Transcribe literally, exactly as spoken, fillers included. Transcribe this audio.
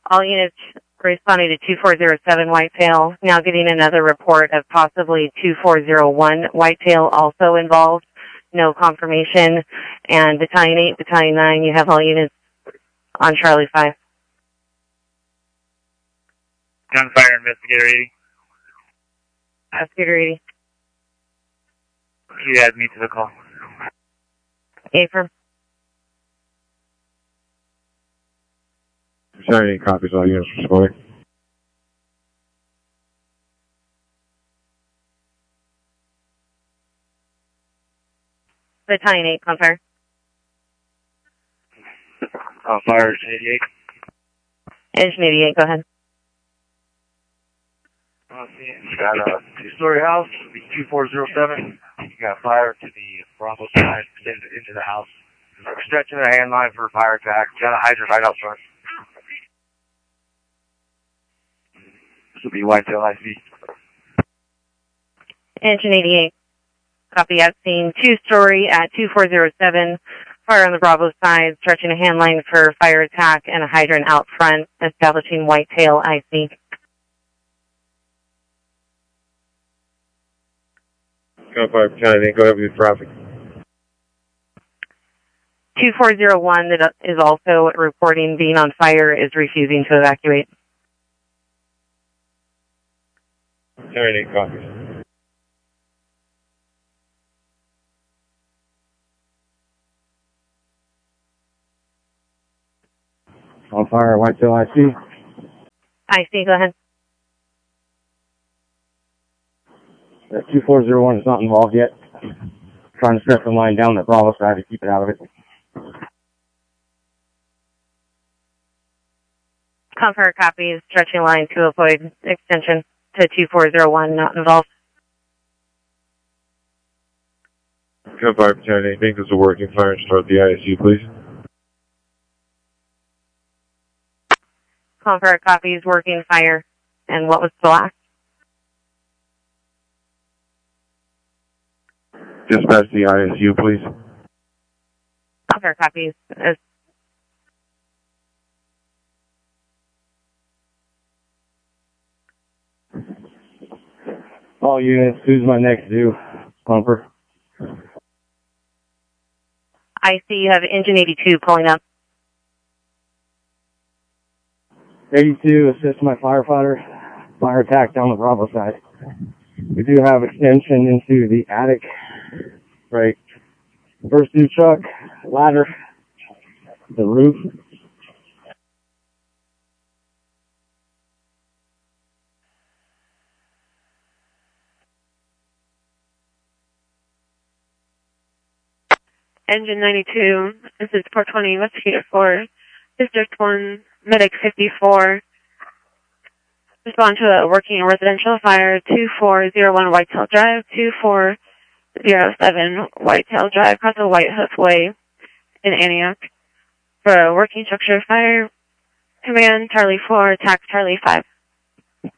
All units responding to two four zero seven Whitetail. Now getting another report of possibly two four zero one Whitetail also involved. No confirmation. And Battalion eight, Battalion nine, you have all units on Charlie five. Gunfire Investigator eighty. Investigator eighty. You add me to the call. Affirm. Battalion eight copies, all units responding. Battalion eight, on fire. On fire, eighty-eight. Engine eighty-eight, go ahead. Uh, see, you got a two-story house, two four zero seven. You got fire to the Bravo side, into, into the house. We're stretching the hand line for a fire attack. Got a hydrant right out front. This will be Whitetail I C. Engine eighty-eight. Copy at scene. Two-story at two four zero seven. Fire on the Bravo side, stretching a hand line for fire attack and a hydrant out front, establishing Whitetail I C. Gunfire, Battalion eight, go ahead with your traffic. two four zero one that is also reporting being on fire is refusing to evacuate. Battalion eight copies. On fire, Whitetail I C. I C, go ahead. Uh, two four zero one is not involved yet. Trying to stretch the line down the Bravo side to keep it out of it. Confirm copies, stretching line to avoid extension to two four zero one, not involved. Gunfire, Battalion eight, vehicles are working. Fire and start the I S U, please. Confirm copies, working fire. And what was the last? Dispatch the I S U, please. Confirm copies. As All units, who's my next due? Pumper. I see you have engine eighty-two pulling up. eighty-two, assist my firefighter. Fire attack down the Bravo side. We do have extension into the attic. Right. First due truck, ladder, the roof. Engine ninety-two, this is four twenty, Investigator four, District one, Medic fifty-four. Respond to a working residential fire, two four zero one Whitetail Drive, two four zero seven Whitetail Drive, across the White Hoof Way in Antioch. For a working structure fire, command Charlie four, attack Charlie five.